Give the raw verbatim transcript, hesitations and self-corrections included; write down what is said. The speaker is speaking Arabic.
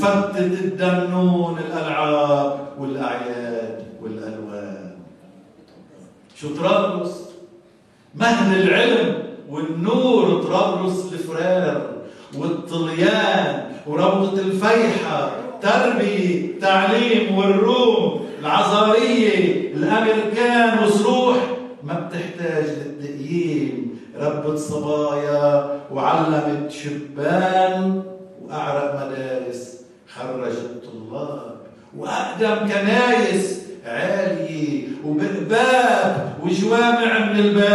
فتت الدنون الألعاب والأعياد والألوان. شو طرابلس؟ مهد العلم والنور طرابلس الفرار والطليان وربطة الفيحة، تربية تعليم والروم العزارية الأمريكان وصروح ما بتحتاج للتقييم، ربت صبايا وعلمت شبان وأعرق مدارس خرجت طلاب، وأقدم كنايس عالية وبقباب وجوامع من الباب